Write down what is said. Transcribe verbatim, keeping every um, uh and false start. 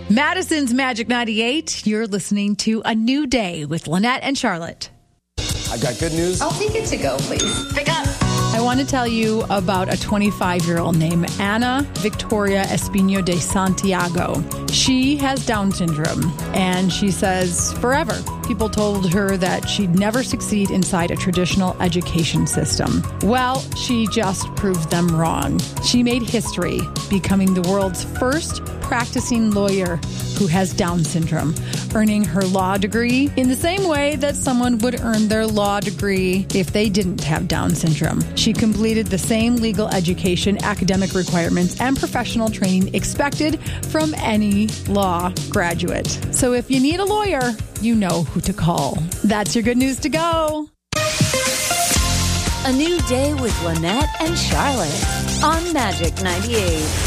Madison's Magic ninety-eight. You're listening to A New Day with Lynette and Charlotte. I've got good news. I'll take it to go, please. Pick up. I want to tell you about a twenty-five-year-old named Ana Victoria Espino de Santiago. She has Down syndrome, and she says forever people told her that she'd never succeed inside a traditional education system. Well, she just proved them wrong. She made history, becoming the world's first practicing lawyer who has Down syndrome, earning her law degree in the same way that someone would earn their law degree if they didn't have Down syndrome. She completed the same legal education, academic requirements, and professional training expected from any law graduate. So if you need a lawyer, you know who to call. That's your good news to go. A New Day with Lynette and Charlotte on Magic ninety-eight.